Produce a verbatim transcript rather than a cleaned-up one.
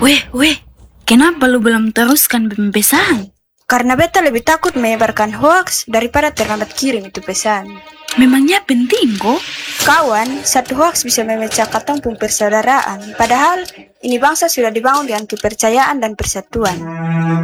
Weh, weh, kenapa lu belum teruskan pesan? Karena beta lebih takut menyebarkan hoaks daripada terlambat kirim itu pesan. Memangnya penting kok? Kawan, satu hoaks bisa memecah katong pun persaudaraan. Padahal, ini bangsa sudah dibangun dengan kepercayaan dan persatuan.